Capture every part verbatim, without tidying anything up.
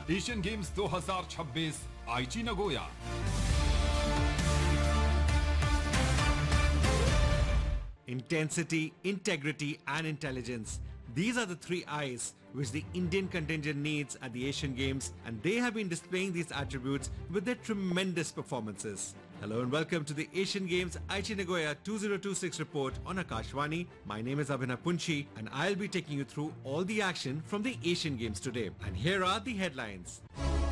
Asian games दो हज़ार छब्बीस आईची Nagoya. Intensity, integrity and intelligence. These are the three I's which the Indian contingent needs at the Asian Games, and they have been displaying these attributes with their tremendous performances. Hello and welcome to the Asian Games Aichi Nagoya twenty twenty-six report on Akashvani. My name is Abhinav Punchi and I'll be taking you through all the action from the Asian Games today. And here are the headlines.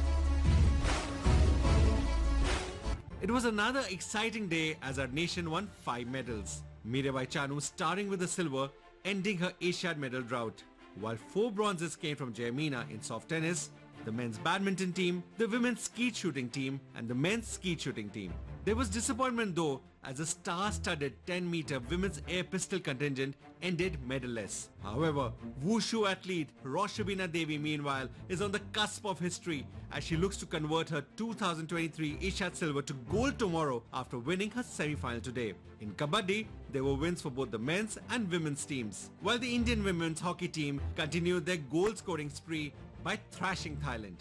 It was another exciting day as our nation won five medals. Mirabai Chanu starring with the silver, ending her Asiad medal drought. While four bronzes came from Jayamina in soft tennis, the men's badminton team, the women's skeet shooting team and the men's skeet shooting team. There was disappointment though as the star-studded ten meter women's air pistol contingent ended medalless. However, wushu athlete Roshabina Devi meanwhile is on the cusp of history as she looks to convert her two thousand twenty-three Asiad silver to gold tomorrow after winning her semi-final today. In Kabaddi, there were wins for both the men's and women's teams, while the Indian women's hockey team continued their goal-scoring spree by thrashing Thailand.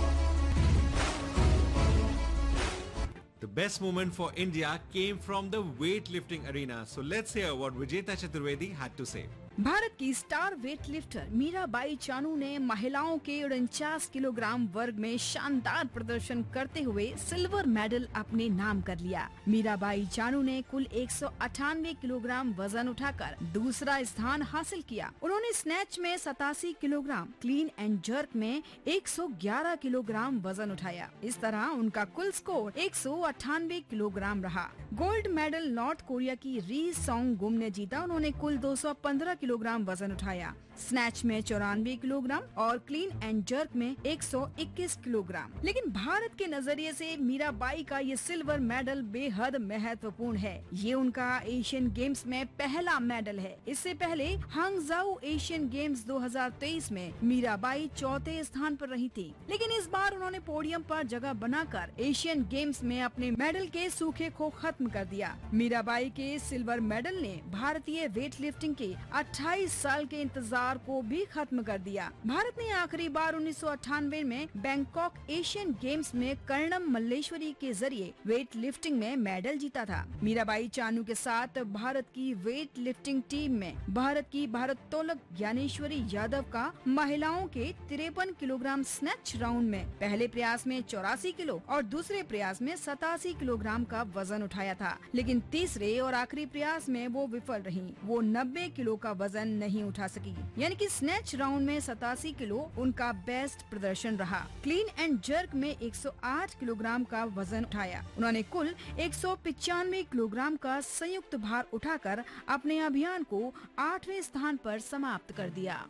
The best moment for India came from the weightlifting arena. So let's hear what Vijeta Chaturvedi had to say. Bharat की star weightlifter Mirabai Chanu ने महिलाओं के उनचास kilogram वर्ग में शानदार प्रदर्शन करते हुए सिल्वर मेडल अपने नाम कर लिया। मीराबाई चानू ने कुल एक सौ अठानवे किलोग्राम वजन उठाकर दूसरा स्थान हासिल किया। उन्होंने स्नैच में सतासी किलोग्राम, क्लीन एंड जर्क में एक सौ ग्यारह किलोग्राम वजन उठाया। इस तरह उनका कुल स्कोर एक सौ अठानवे किलोग्राम रहा। गोल्ड मेडल नॉर्थ कोरिया की री सॉन्ग गुम ने जीता। उन्होंने कुल दो सौ पंद्रह किलोग्राम वजन उठाया। स्नैच में चौरानवे किलोग्राम और क्लीन एंड जर्क में एक सौ इक्कीस किलोग्राम। लेकिन भारत के नजरिए से मीराबाई का ये सिल्वर मेडल बेहद महत्वपूर्ण है। ये उनका एशियन गेम्स में पहला मेडल है। इससे पहले हांगझाऊ एशियन गेम्स दो हज़ार तेईस में मीराबाई चौथे स्थान पर रही थी, लेकिन इस बार उन्होंने पोडियम पर जगह बनाकर एशियन गेम्स में अपने मेडल के सूखे को खत्म कर दिया। मीराबाई के सिल्वर मेडल ने भारतीय वेटलिफ्टिंग के अट्ठाईस साल के इंतजार को भी खत्म कर दिया। भारत ने आखिरी बार उन्नीस सौ अट्ठानवे में बैंकॉक एशियन गेम्स में कर्णम मल्लेश्वरी के जरिए वेट लिफ्टिंग में मेडल जीता था। मीराबाई चानू के साथ भारत की वेट लिफ्टिंग टीम में भारत की भारोत्तोलक ज्ञानेश्वरी यादव का महिलाओं के तिरपन किलोग्राम स्नैच राउंड में पहले प्रयास में चौरासी किलो और दूसरे प्रयास में सतासी किलोग्राम का वजन उठाया था, लेकिन तीसरे और आखिरी प्रयास में वो विफल रही। वो नब्बे किलो का वजन नहीं उठा सकी, यानी कि स्नैच राउंड में सतासी किलो उनका बेस्ट प्रदर्शन रहा। क्लीन एंड जर्क में एक सौ आठ किलोग्राम का वजन उठाया। उन्होंने कुल एक सौ पचानवे किलोग्राम का संयुक्त भार उठाकर अपने अभियान को आठवें स्थान पर समाप्त कर दिया।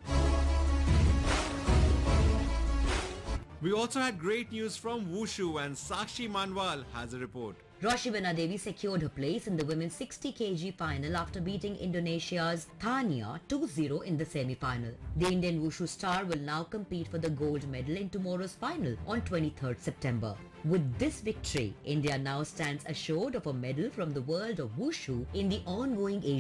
We also had great news from Wushu and Sakshi Manwal has a report. Roshabina Devi secured her place in the women's sixty kilogram final after beating Indonesia's Thania two zero in the semi-final. The Indian Wushu star will now compete for the gold medal in tomorrow's final on twenty-third September. With this victory, India now stands assured of a medal from the world of Wushu in the ongoing Asian